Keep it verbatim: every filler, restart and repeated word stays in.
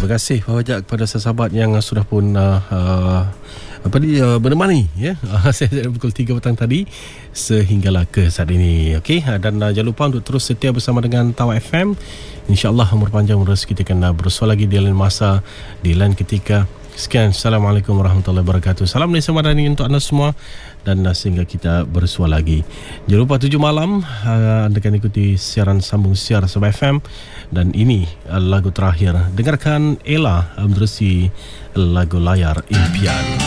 terima kasih banyak kepada sahabat yang sudah pun uh, uh, apa ni uh, menemani ya saya dari pukul tiga petang tadi sehinggalah ke saat ini. Okey, dan uh, jangan lupa untuk terus setia bersama dengan Tawar F M. InsyaAllah umur panjang rezeki kita akan uh, bersua lagi di lain masa, di lain ketika. Sekian, Assalamualaikum warahmatullahi wabarakatuh. Salam Malaysia Madani untuk anda semua, dan uh, sehingga kita bersua lagi. Jangan lupa tujuh malam uh, anda akan ikuti siaran sambung siar Sabah F M, dan ini uh, lagu terakhir. Dengarkan Ella menerusi lagu Layar Impian.